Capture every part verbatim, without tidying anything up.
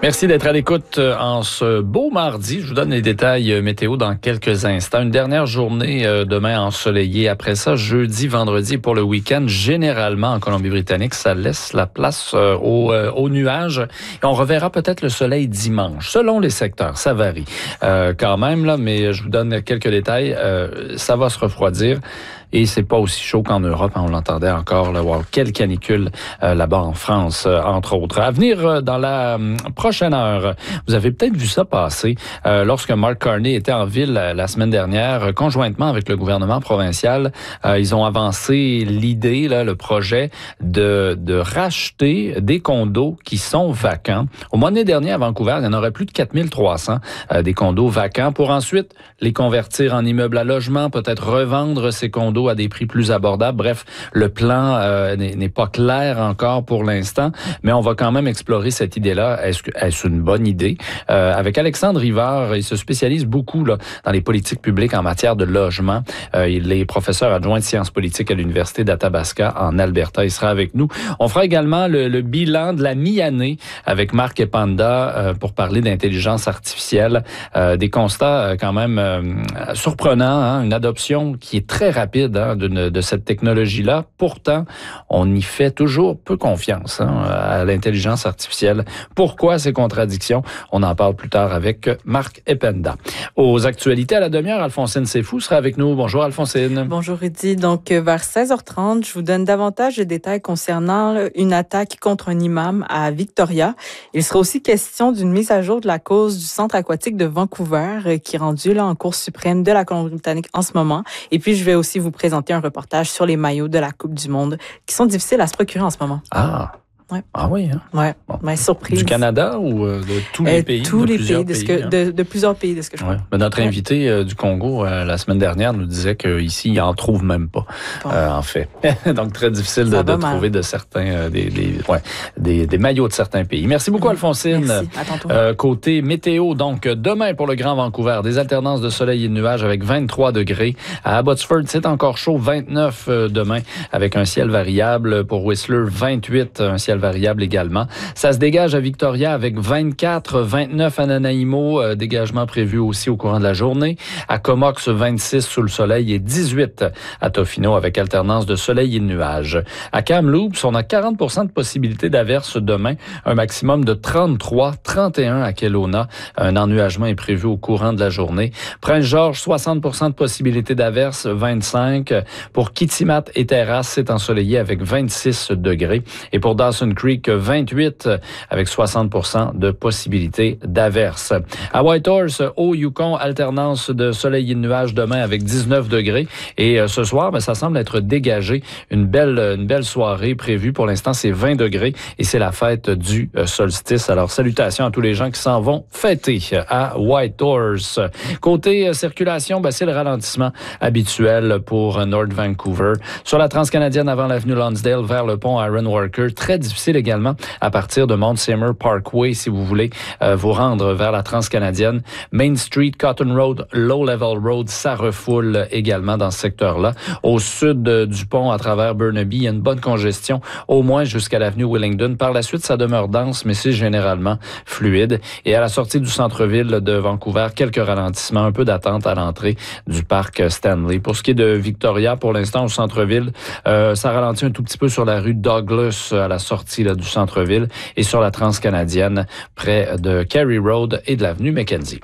Merci d'être à l'écoute en ce beau mardi. Je vous donne les détails météo dans quelques instants. Une dernière journée demain ensoleillée. Après ça, jeudi, vendredi pour le week-end, généralement en Colombie-Britannique, ça laisse la place aux, aux nuages. Et on reverra peut-être le soleil dimanche. Selon les secteurs, ça varie euh, quand même, là, mais je vous donne quelques détails. Euh, ça va se refroidir. Et c'est pas aussi chaud qu'en Europe. On l'entendait encore, là, wow, quelle canicule euh, là-bas en France, euh, entre autres. À venir euh, dans la euh, prochaine heure, vous avez peut-être vu ça passer euh, lorsque Mark Carney était en ville euh, la semaine dernière, euh, conjointement avec le gouvernement provincial. Euh, ils ont avancé l'idée, là, le projet de, de racheter des condos qui sont vacants. Au mois de mai dernier, à Vancouver, il y en aurait plus de quatre mille trois cents euh, des condos vacants pour ensuite les convertir en immeubles à logement, peut-être revendre ces condos à des prix plus abordables. Bref, le plan euh, n'est, n'est pas clair encore pour l'instant, mais on va quand même explorer cette idée-là. Est-ce que est-ce une bonne idée? Euh, avec Alexandre Rivard, il se spécialise beaucoup là, dans les politiques publiques en matière de logement. Euh, il est professeur adjoint de sciences politiques à l'Université d'Athabasca en Alberta. Il sera avec nous. On fera également le, le bilan de la mi-année avec Marc Epanda euh, pour parler d'intelligence artificielle. Euh, des constats euh, quand même euh, surprenants, hein? Une adoption qui est très rapide hein, de, de cette technologie-là. Pourtant, on y fait toujours peu confiance hein, à l'intelligence artificielle. Pourquoi ces contradictions? On en parle plus tard avec Marc Ependa. Aux actualités à la demi-heure, Alphonsine Seyfou sera avec nous. Bonjour Alphonsine. Bonjour Rudy. Donc vers seize heures trente, je vous donne davantage de détails concernant une attaque contre un imam à Victoria. Il sera aussi question d'une mise à jour de la cause du centre aquatique de Vancouver qui est rendu là en Cour suprême de la Colombie-Britannique en ce moment. Et puis je vais aussi vous présenter un reportage sur les maillots de la Coupe du Monde qui sont difficiles à se procurer en ce moment. Ah, ouais. ah oui. Hein? Ouais, bon. Mais surprise. Du Canada ou euh, de tous les euh, pays? Tous de les pays, de, pays, ce que, hein? de, de plusieurs pays, de ce que je ouais. crois. Mais notre ouais. invité euh, du Congo, euh, la semaine dernière, nous disait qu'ici, il en trouve même pas, bon. euh, en fait. Donc, très difficile de, de trouver de certains, euh, des, des, ouais, des, des maillots de certains pays. Merci beaucoup, Alphonsine. Merci. À tantôt. Euh, côté météo, donc, demain pour le Grand Vancouver, des alternances de soleil et de nuages avec vingt-trois degrés. À Abbotsford, c'est encore chaud, vingt-neuf euh, demain, avec un ciel variable. Pour Whistler, vingt-huit, un ciel variable également. Ça se dégage à Victoria avec vingt-quatre, vingt-neuf à Nanaimo, euh, dégagement prévu aussi au courant de la journée. À Comox, vingt-six sous le soleil et dix-huit à Tofino avec alternance de soleil et de nuages. À Kamloops, on a quarante pour cent de possibilité d'averse demain, un maximum de trente-trois, trente et un à Kelowna. Un ennuagement est prévu au courant de la journée. Prince-Georges, soixante pour cent de possibilité d'averse, vingt-cinq. Pour Kitimat et Terrasse, c'est ensoleillé avec vingt-six degrés. Et pour Dawson Creek, vingt-huit avec soixante pour cent de possibilité d'averse. À Whitehorse, au Yukon, alternance de soleil et de nuages demain avec dix-neuf degrés. Et ce soir, ben, ça semble être dégagé. Une belle, une belle soirée prévue. Pour l'instant, c'est vingt degrés et c'est la fête du solstice. Alors, salutations à tous les gens qui s'en vont fêter à Whitehorse. Côté circulation, ben, c'est le ralentissement habituel pour North Vancouver. Sur la transcanadienne avant l'avenue Lonsdale vers le pont Aaron Walker, très difficile également à partir de Mount Seymour Parkway si vous voulez euh, vous rendre vers la transcanadienne. Main Street, Cotton Road, Low Level Road, ça refoule également dans ce secteur-là. Au sud euh, du pont à travers Burnaby, il y a une bonne congestion, au moins jusqu'à l'avenue Willingdon. Par la suite, ça demeure dense, mais c'est généralement fluide. Et à la sortie du centre-ville de Vancouver, quelques ralentissements, un peu d'attente à l'entrée du parc Stanley. Pour ce qui est de Victoria, pour l'instant, au centre-ville, euh, ça ralentit un tout petit peu sur la rue Douglas à la sortie là, du centre-ville et sur la transcanadienne près de Carey Road et de l'avenue Mackenzie.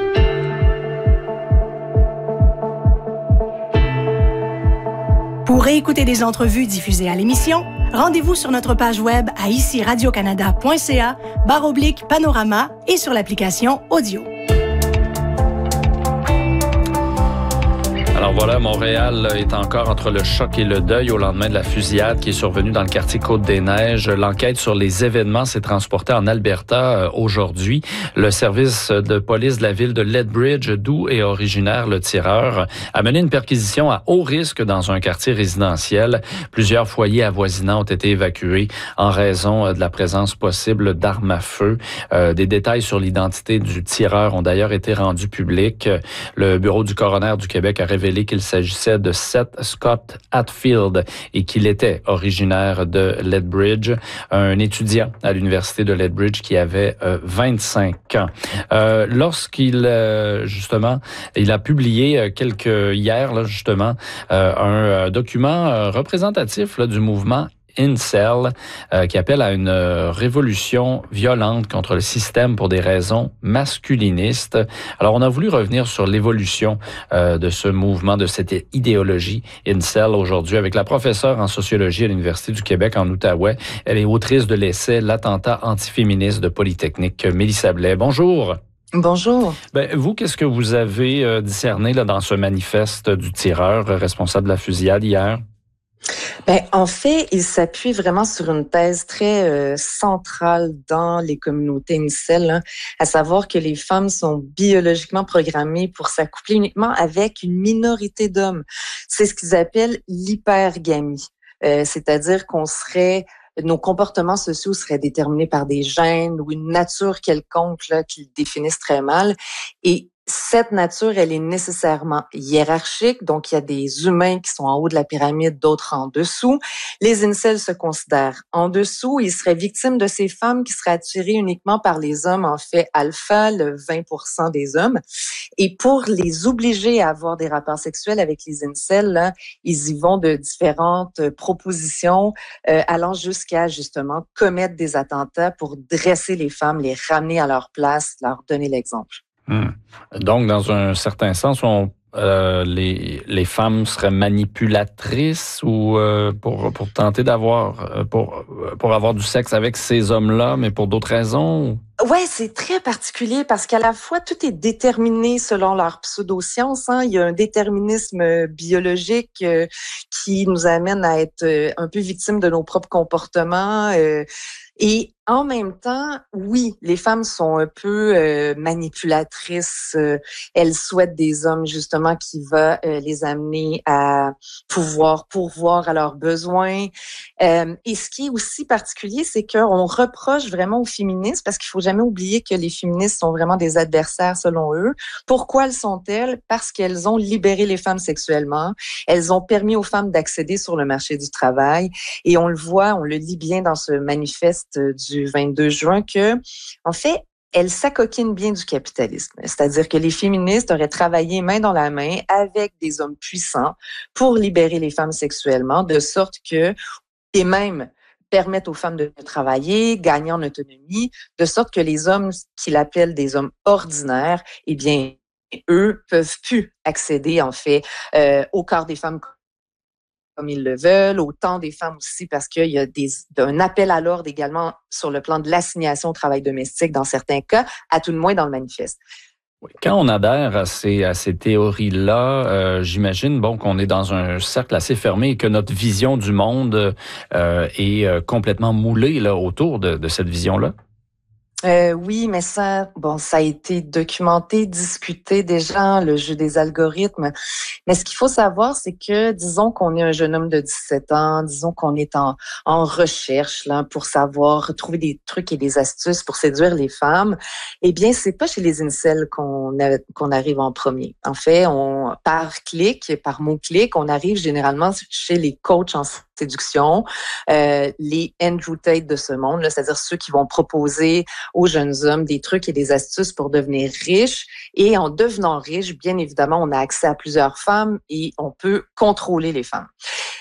Pour réécouter des entrevues diffusées à l'émission, rendez-vous sur notre page web à ici radio canada point c a barre oblique panorama et sur l'application audio. Alors voilà, Montréal est encore entre le choc et le deuil au lendemain de la fusillade qui est survenue dans le quartier Côte-des-Neiges. L'enquête sur les événements s'est transportée en Alberta aujourd'hui. Le service de police de la ville de Lethbridge, d'où est originaire le tireur, a mené une perquisition à haut risque dans un quartier résidentiel. Plusieurs foyers avoisinants ont été évacués en raison de la présence possible d'armes à feu. Euh, des détails sur l'identité du tireur ont d'ailleurs été rendus publics. Le bureau du coroner du Québec a révélé qu'il s'agissait de Seth Scott Hatfield et qu'il était originaire de Lethbridge, un étudiant à l'université de Lethbridge qui avait euh, vingt-cinq ans. Euh, lorsqu'il, euh, justement, il a publié euh, quelques, hier, là, justement, euh, un, un document euh, représentatif là, du mouvement Incel, euh, qui appelle à une euh, révolution violente contre le système pour des raisons masculinistes. Alors, on a voulu revenir sur l'évolution euh, de ce mouvement, de cette idéologie Incel aujourd'hui avec la professeure en sociologie à l'Université du Québec en Outaouais. Elle est autrice de l'essai « L'attentat antiféministe de Polytechnique », Mélissa Blais. Bonjour. Bonjour. Ben, vous, qu'est-ce que vous avez euh, discerné là, dans ce manifeste du tireur euh, responsable de la fusillade hier? Ben, en fait, il s'appuie vraiment sur une thèse très euh, centrale dans les communautés incel, hein, à savoir que les femmes sont biologiquement programmées pour s'accoupler uniquement avec une minorité d'hommes. C'est ce qu'ils appellent l'hypergamie, euh, c'est-à-dire qu'on serait nos comportements sociaux seraient déterminés par des gènes ou une nature quelconque là, qui le définissent très mal. Et cette nature, elle est nécessairement hiérarchique. Donc, il y a des humains qui sont en haut de la pyramide, d'autres en dessous. Les incels se considèrent en dessous. Ils seraient victimes de ces femmes qui seraient attirées uniquement par les hommes, en fait, alpha, le vingt pour cent des hommes. Et pour les obliger à avoir des rapports sexuels avec les incels, là, ils y vont de différentes propositions, euh, allant jusqu'à, justement, commettre des attentats pour dresser les femmes, les ramener à leur place, leur donner l'exemple. Hum. Donc, dans un certain sens, on, euh, les, les femmes seraient manipulatrices ou euh, pour, pour tenter d'avoir pour, pour avoir du sexe avec ces hommes-là, mais pour d'autres raisons? Ouais, c'est très particulier parce qu'à la fois, tout est déterminé selon leur pseudo-science. Hein. Il y a un déterminisme biologique euh, qui nous amène à être euh, un peu victimes de nos propres comportements. Euh, et en même temps, oui, les femmes sont un peu euh, manipulatrices. Euh, elles souhaitent des hommes, justement, qui vont euh, les amener à pouvoir pourvoir à leurs besoins. Euh, et ce qui est aussi particulier, c'est qu'on reproche vraiment aux féministes, parce qu'il faut jamais oublier que les féministes sont vraiment des adversaires selon eux. Pourquoi le sont-elles? Parce qu'elles ont libéré les femmes sexuellement. Elles ont permis aux femmes d'accéder sur le marché du travail. Et on le voit, on le lit bien dans ce manifeste du vingt-deux juin que, en fait, elles s'acoquinent bien du capitalisme. C'est-à-dire que les féministes auraient travaillé main dans la main avec des hommes puissants pour libérer les femmes sexuellement, de sorte que, et même permettre aux femmes de travailler, gagner en autonomie, de sorte que les hommes qu'ils appellent des hommes ordinaires, eh bien, eux peuvent plus accéder, en fait, euh, au corps des femmes comme ils le veulent, au temps des femmes aussi, parce qu'il y a des, un appel à l'ordre également sur le plan de l'assignation au travail domestique dans certains cas, à tout le moins dans le manifeste. Quand on adhère à ces, à ces théories-là, euh, j'imagine bon qu'on est dans un cercle assez fermé et que notre vision du monde euh, est euh, complètement moulée là, autour de, de cette vision-là. Euh, oui, mais ça, bon, ça a été documenté, discuté déjà, le jeu des algorithmes. Mais ce qu'il faut savoir, c'est que, disons qu'on est un jeune homme de dix-sept ans, disons qu'on est en, en recherche là pour savoir trouver des trucs et des astuces pour séduire les femmes. Eh bien, c'est pas chez les incels qu'on a, qu'on arrive en premier. En fait, on par clic, par mot-clic, on arrive généralement chez les coachs en séduction, euh, les Andrew Tate de ce monde, là, c'est-à-dire ceux qui vont proposer aux jeunes hommes des trucs et des astuces pour devenir riches. Et en devenant riche, bien évidemment, on a accès à plusieurs femmes et on peut contrôler les femmes.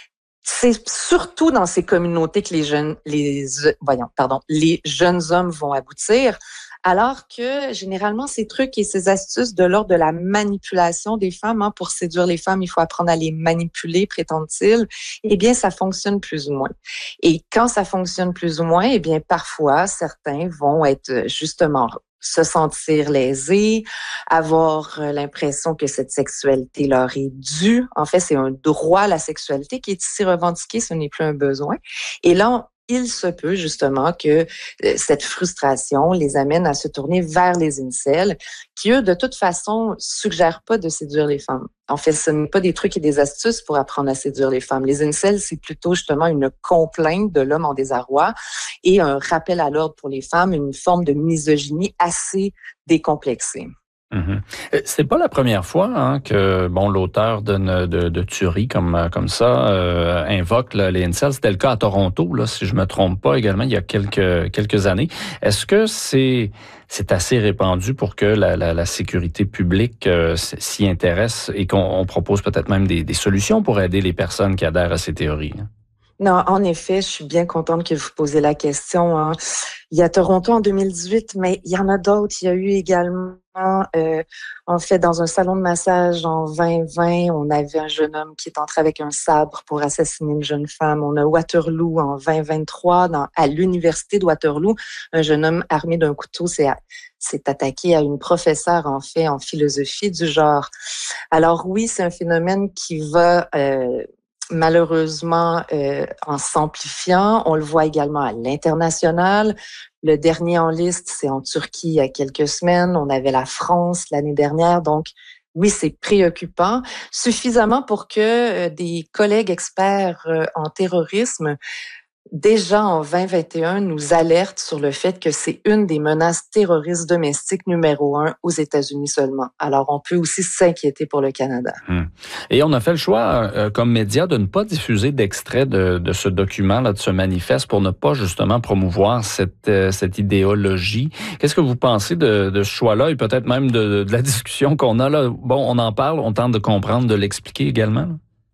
C'est surtout dans ces communautés que les jeunes, les, voyons, pardon, les jeunes hommes vont aboutir. Alors que, généralement, ces trucs et ces astuces de l'ordre de la manipulation des femmes, hein, pour séduire les femmes, il faut apprendre à les manipuler, prétendent-ils, eh bien, ça fonctionne plus ou moins. Et quand ça fonctionne plus ou moins, eh bien, parfois, certains vont être justement se sentir lésés, avoir l'impression que cette sexualité leur est due. En fait, c'est un droit, la sexualité, qui est ici revendiqué, ce n'est plus un besoin. Et là, il se peut justement que cette frustration les amène à se tourner vers les incels, qui eux, de toute façon, suggèrent pas de séduire les femmes. En fait, ce n'est pas des trucs et des astuces pour apprendre à séduire les femmes. Les incels, c'est plutôt justement une complainte de l'homme en désarroi et un rappel à l'ordre pour les femmes, une forme de misogynie assez décomplexée. Mm-hmm. C'est pas la première fois hein, que bon l'auteur de, de, de tuerie comme comme ça euh, invoque là, les incels. C'était le cas à Toronto, là, si je me trompe pas, également il y a quelques quelques années. Est-ce que c'est c'est assez répandu pour que la, la, la sécurité publique euh, s'y intéresse et qu'on on propose peut-être même des, des solutions pour aider les personnes qui adhèrent à ces théories? Hein? Non, en effet, je suis bien contente que vous posiez la question. Hein. Il y a Toronto en deux mille dix-huit, mais il y en a d'autres. Il y a eu également, euh, en fait, dans un salon de massage en vingt vingt, on avait un jeune homme qui est entré avec un sabre pour assassiner une jeune femme. On a Waterloo en vingt vingt-trois, dans, à l'université de Waterloo, un jeune homme armé d'un couteau s'est, s'est attaqué à une professeure, en fait, en philosophie du genre. Alors oui, c'est un phénomène qui va... Euh, malheureusement, euh, en s'amplifiant. On le voit également à l'international. Le dernier en liste, c'est en Turquie il y a quelques semaines. On avait la France l'année dernière. Donc, oui, c'est préoccupant. Suffisamment pour que euh, des collègues experts euh, en terrorisme déjà en vingt vingt et un, nous alerte sur le fait que c'est une des menaces terroristes domestiques numéro un aux États-Unis seulement. Alors, on peut aussi s'inquiéter pour le Canada. Hum. Et on a fait le choix, euh, comme média, de ne pas diffuser d'extrait de, de ce document-là, de ce manifeste, pour ne pas justement promouvoir cette, euh, cette idéologie. Qu'est-ce que vous pensez de, de ce choix-là et peut-être même de, de la discussion qu'on a là? Bon, on en parle, on tente de comprendre, de l'expliquer également.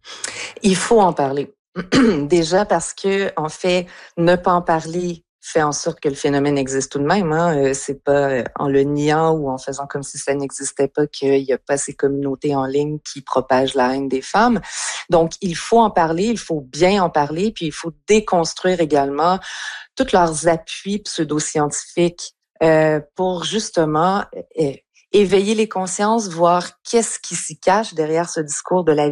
Il faut en parler. Déjà parce que, en fait, ne pas en parler fait en sorte que le phénomène existe tout de même. Hein. C'est pas en le niant ou en faisant comme si ça n'existait pas qu'il y a pas ces communautés en ligne qui propagent la haine des femmes. Donc, il faut en parler, il faut bien en parler, puis il faut déconstruire également tous leurs appuis pseudo-scientifiques euh, pour justement euh, éveiller les consciences, voir qu'est-ce qui s'y cache derrière ce discours de la